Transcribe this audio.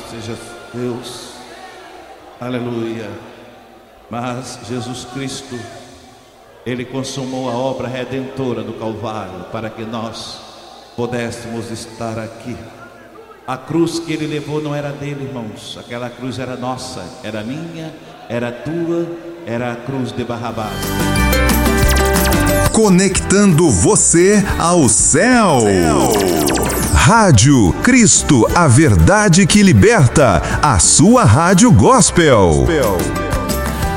seja Deus. Aleluia. Mas Jesus Cristo, Ele consumou a obra redentora do Calvário para que nós pudéssemos estar aqui. A cruz que Ele levou não era dele, irmãos. Aquela cruz era nossa, era minha, era tua, era a cruz de Barrabás. Conectando você ao céu. Rádio Cristo, a verdade que liberta. A sua rádio gospel.